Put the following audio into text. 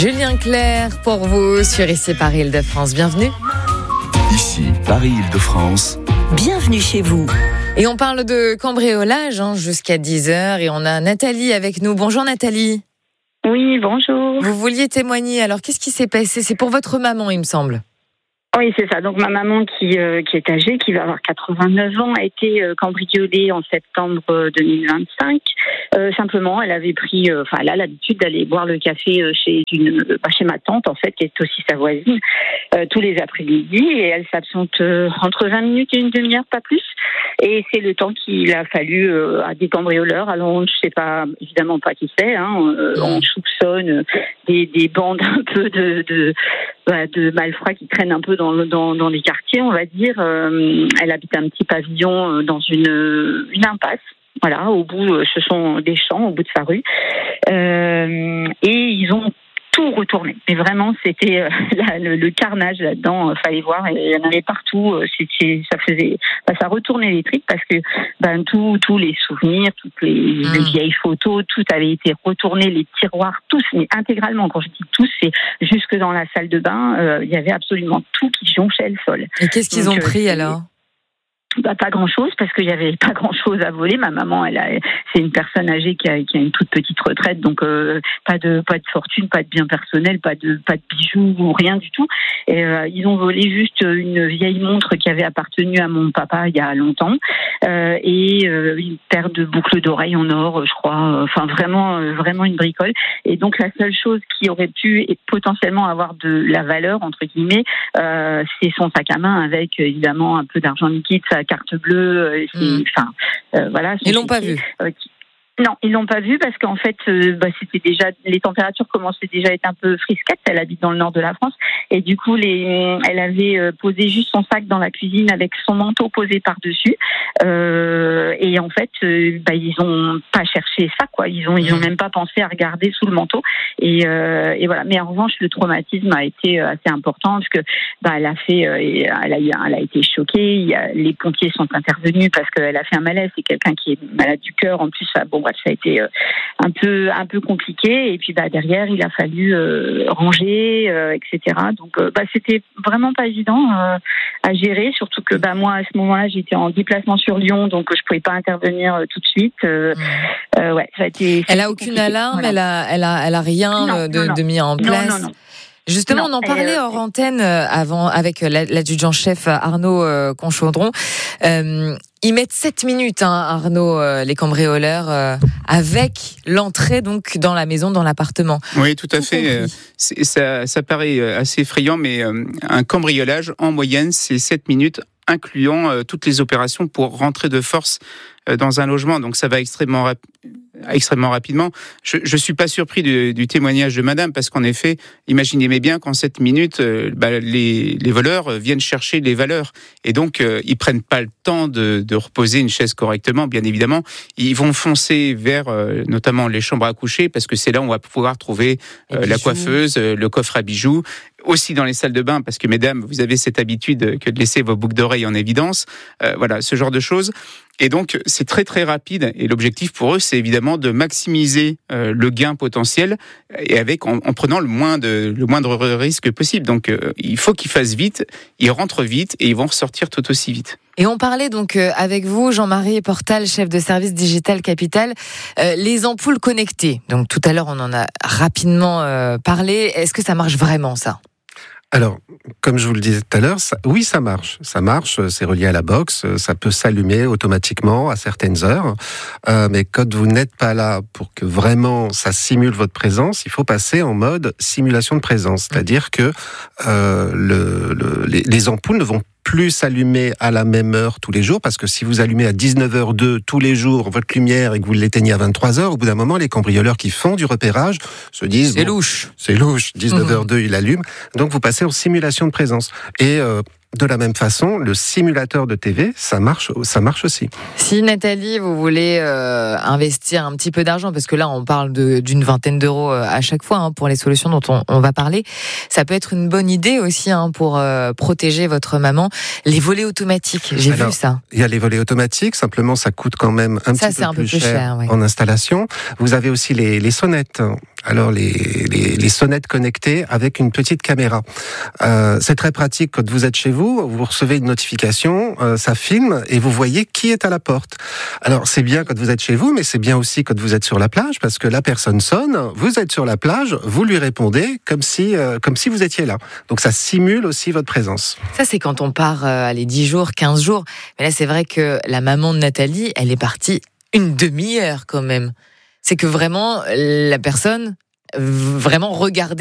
Julien Clerc pour vous sur Ici Paris Île-de-France. Bienvenue. Ici Paris Île-de-France. Bienvenue chez vous. Et on parle de cambriolage jusqu'à 10h et on a Nathalie avec nous. Bonjour Nathalie. Oui, bonjour. Vous vouliez témoigner, alors qu'est-ce qui s'est passé ? C'est pour votre maman, il me semble. Oui, c'est ça. Donc ma maman qui est âgée, qui va avoir 89 ans, a été cambriolée en septembre 2025. Simplement, elle avait pris, elle a l'habitude d'aller boire le café chez ma tante en fait, qui est aussi sa voisine, tous les après-midi, et elle s'absente entre 20 minutes et une demi-heure, pas plus. Et c'est le temps qu'il a fallu à des cambrioleurs. Alors on ne sait pas, évidemment pas qui c'est. On soupçonne des bandes un peu de malfrats qui traînent un peu dans les quartiers, on va dire. Elle habite un petit pavillon dans une impasse. Voilà, au bout, ce sont des champs au bout de sa rue. Et ils ont tout retourné. Mais vraiment, c'était le carnage là-dedans. Fallait voir, il y en avait partout. Ça retournait les tripes parce que tous les souvenirs, toutes les vieilles photos, tout avait été retourné, les tiroirs, tous, mais intégralement. Quand je dis tous, c'est jusque dans la salle de bain. Il y avait absolument tout qui jonchait le sol. Et qu'est-ce qu'ils ont pris alors ? Pas grand-chose, parce qu'il y avait pas grand-chose à voler. Ma maman, c'est une personne âgée qui a une toute petite retraite, donc pas de fortune, pas de biens personnels, pas de bijoux ou rien du tout. Et ils ont volé juste une vieille montre qui avait appartenu à mon papa il y a longtemps, et une paire de boucles d'oreilles en or, je crois. Enfin, vraiment une bricole. Et donc la seule chose qui aurait pu potentiellement avoir de la valeur entre guillemets, c'est son sac à main avec évidemment un peu d'argent liquide, sa carte bleue, voilà. Ils l'ont pas vu. Non, ils l'ont pas vu parce qu'en fait, c'était déjà, les températures commençaient déjà à être un peu frisquettes. Elle habite dans le nord de la France et du coup, elle avait posé juste son sac dans la cuisine avec son manteau posé par-dessus. Et en fait, ils ont pas cherché ça, quoi. Ils ont même pas pensé à regarder sous le manteau. Et voilà. Mais en revanche, le traumatisme a été assez important parce que elle a été choquée. Les pompiers sont intervenus parce qu'elle a fait un malaise. C'est quelqu'un qui est malade du cœur. En plus, ça a été un peu compliqué. Et puis derrière, il a fallu ranger, etc. Donc c'était vraiment pas évident à gérer. Surtout que moi, à ce moment-là, j'étais en déplacement sur Lyon, donc je pouvais pas intervenir tout de suite. Ça a été. Elle a aucune alarme. Voilà. Elle a rien de mis en place. Non. Justement, on en parlait hors antenne avant avec l'adjudant-chef Arnaud Conchaudron. Ils mettent 7 minutes, Arnaud, les cambrioleurs, avec l'entrée donc dans la maison, dans l'appartement. Oui, tout à fait. Ça paraît assez effrayant, mais un cambriolage, en moyenne, c'est 7 minutes, incluant toutes les opérations pour rentrer de force dans un logement. Donc ça va extrêmement rapidement. Je suis pas surpris du témoignage de madame, parce qu'en effet, imaginez bien qu'en 7 minutes, les voleurs viennent chercher les valeurs. Et donc, ils prennent pas le temps de reposer une chaise correctement, bien évidemment. Ils vont foncer vers, notamment les chambres à coucher, parce que c'est là où on va pouvoir trouver la coiffeuse, le coffre à bijoux. Aussi dans les salles de bain, parce que mesdames, vous avez cette habitude que de laisser vos boucles d'oreilles en évidence. Voilà, ce genre de choses. Et donc, c'est très très rapide. Et l'objectif pour eux, c'est évidemment de maximiser le gain potentiel, et en prenant le moindre risque possible. Donc, il faut qu'ils fassent vite, ils rentrent vite, et ils vont ressortir tout aussi vite. Et on parlait donc avec vous, Jean-Marie Portal, chef de service Digital Capital, les ampoules connectées. Donc tout à l'heure, on en a rapidement parlé. Est-ce que ça marche vraiment, ça ? Alors, comme je vous le disais tout à l'heure, oui, ça marche. Ça marche, c'est relié à la box, ça peut s'allumer automatiquement à certaines heures. Mais quand vous n'êtes pas là pour que vraiment ça simule votre présence, il faut passer en mode simulation de présence. C'est-à-dire que les ampoules ne vont plus s'allumer à la même heure tous les jours, parce que si vous allumez à 19h02 tous les jours votre lumière et que vous l'éteignez à 23h, au bout d'un moment, les cambrioleurs qui font du repérage se disent... C'est louche. 19h02, il allume. Donc, vous passez en simulation de présence. Et de la même façon, le simulateur de TV, ça marche aussi. Si, Nathalie, vous voulez investir un petit peu d'argent, parce que là, on parle d'une vingtaine d'euros à chaque fois pour les solutions dont on va parler, ça peut être une bonne idée aussi pour protéger votre maman. Les volets automatiques, j'ai vu ça. Il y a les volets automatiques, simplement ça coûte quand même un petit peu plus cher ouais. en installation. Vous avez aussi les sonnettes. Alors les sonnettes connectées avec une petite caméra. C'est très pratique quand vous êtes chez vous, vous recevez une notification, ça filme et vous voyez qui est à la porte. Alors c'est bien quand vous êtes chez vous, mais c'est bien aussi quand vous êtes sur la plage, parce que la personne sonne, vous êtes sur la plage, vous lui répondez comme si vous étiez là. Donc ça simule aussi votre présence. Ça c'est quand on part 10 jours, 15 jours. Mais là c'est vrai que la maman de Nathalie, elle est partie une demi-heure quand même. C'est que vraiment la personne vraiment regardait